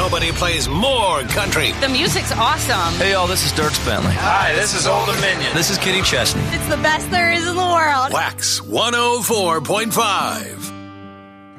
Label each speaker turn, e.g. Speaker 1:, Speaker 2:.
Speaker 1: nobody plays more country.
Speaker 2: The music's awesome.
Speaker 3: Hey, y'all, this is Dirk Bentley.
Speaker 4: Hi, this is Old Dominion.
Speaker 3: This is Kitty Chesney.
Speaker 2: It's the best there is in the world.
Speaker 1: Wax 104.5.